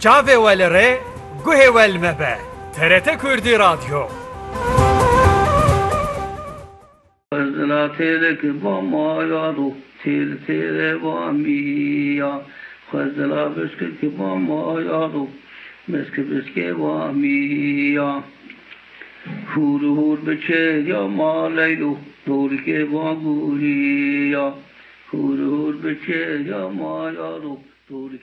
Çavê we li rê, guhê we li me be. TRT Kurdî Radyo. Xwezila têreke bamaya do têr têrê vamiya. Xwezila bişkeke bamaya do meske bişkê vamiya. Hûr hûr biçêya maleylo dorikê vaguriya. Hûr hûr biçêya maya do dorikê